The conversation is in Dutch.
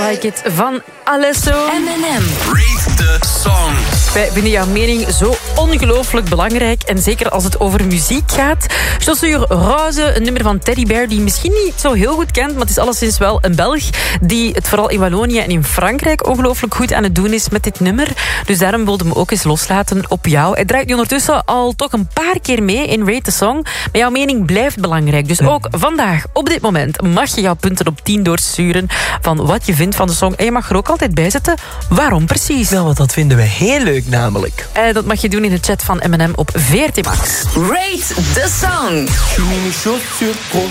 Like It van Alesso. M&M. Rate the Song. Wij vinden jouw mening zo ongelooflijk belangrijk. En zeker als het over muziek gaat. Chaussure Rose, een nummer van Teddy Bear die je misschien niet zo heel goed kent, maar het is alleszins wel een Belg die het vooral in Wallonië en in Frankrijk ongelooflijk goed aan het doen is met dit nummer. Dus daarom wilde hem ook eens loslaten op jou. Hij draait nu ondertussen al toch een paar keer mee in Rate the Song. Maar jouw mening blijft belangrijk. Dus ook vandaag, op dit moment, mag je jouw punten op 10 doorsturen van wat je vindt van de song. En je mag er ook altijd bij zetten waarom precies. Wel, want dat vinden we heel leuk namelijk. Dat mag je doen in de chat van M&M op VRT Max. Rate the Song.